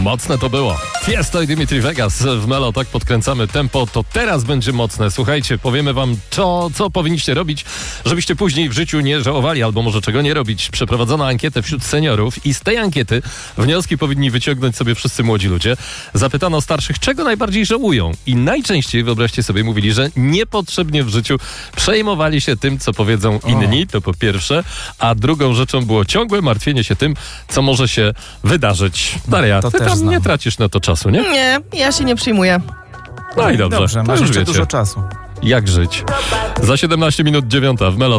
Mocne to było. Tiesto i Dimitri Vegas w Melo, tak podkręcamy tempo, to teraz będzie mocne. Słuchajcie, powiemy wam, co powinniście robić, żebyście później w życiu nie żałowali, albo może czego nie robić. Przeprowadzono ankietę wśród seniorów i z tej ankiety wnioski powinni wyciągnąć sobie wszyscy młodzi ludzie. Zapytano starszych, czego najbardziej żałują i najczęściej, wyobraźcie sobie, mówili, że niepotrzebnie w życiu przejmowali się tym, co powiedzą inni, to po pierwsze, a drugą rzeczą było ciągłe martwienie się tym, co może się wydarzyć. Daria, To ty też tam znam. nie tracisz na to czasu, nie? Nie, ja się nie przyjmuję. No i dobrze, Dobrze, to masz już jeszcze wiecie, dużo czasu. jak żyć. Za 17 minut 9 w Melo.